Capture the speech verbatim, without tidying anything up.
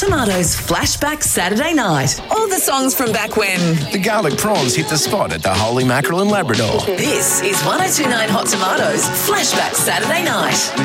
Tomatoes Flashback Saturday Night. All the songs from back when the garlic prawns hit the spot at the Holy Mackerel in Labrador. This is one oh two point nine Hot Tomatoes Flashback Saturday Night.